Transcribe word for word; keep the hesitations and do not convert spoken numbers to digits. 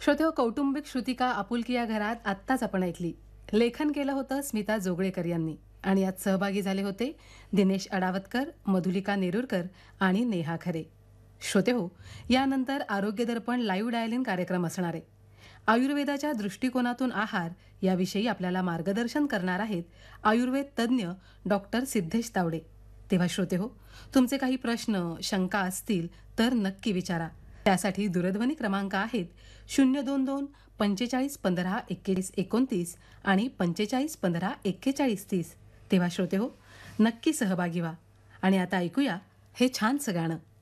श्रोतेहो, कौटुंबिक श्रुतिका आपुलकी या घरात आत्ताच आपण ऐकली. लेखन केलं होतं स्मिता जोगळेकर यांनी आणि यात सहभागी झाले होते दिनेश अडावतकर, मधुलिका नेरुरकर आणि नेहा खरे. श्रोतेहो, यानंतर आरोग्य दर्पण लाईव्ह डायल कार्यक्रम असणार आहे. आयुर्वेदाच्या दृष्टिकोनातून आहार याविषयी आपल्याला मार्गदर्शन करणार आहेत आयुर्वेद तज्ज्ञ डॉक्टर सिद्धेश तावडे. तेव्हा श्रोतेहो, तुमचे काही प्रश्न शंका असतील तर नक्की विचारा. त्यासाठी दूरध्वनी क्रमांक आहेत शून्य दोन दोन पंचेचाळीस पंधरा एक्केचाळीस एकोणतीस आणि पंचेचाळीस पंधरा एक्केचाळीस तीस. तेव्हा श्रोतेहो, नक्की सहभागी व्हा. आणि आता ऐकूया हे छानसं गाणं.